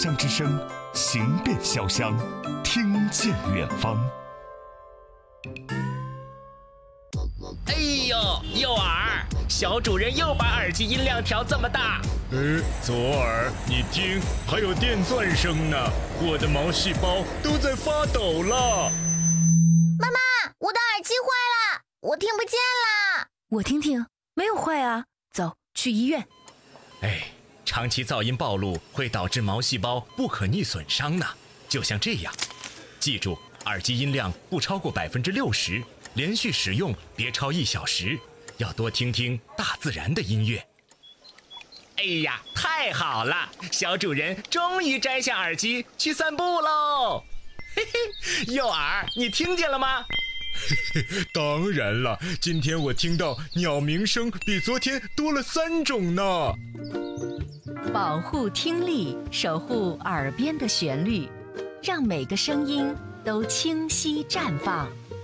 乡之声，行遍潇湘，听见远方。 哎呦，右耳，小主人又把耳机音量调这么大。 左耳，你听，还有电钻声呢，我的毛细胞都在发抖了。 妈妈，我的耳机坏了，我听不见啦。 我听听，没有坏啊，走，去医院。 长期噪音暴露会导致毛细胞不可逆损伤呢，就像这样。记住，耳机音量不超过60%，连续使用别超1小时，要多听听大自然的音乐。哎呀，太好了，小主人终于摘下耳机去散步喽。嘿嘿，右耳，你听见了吗？ 当然了，今天我听到鸟鸣声比昨天多了3种呢。 保护听力，守护耳边的旋律，让每个声音都清晰绽放。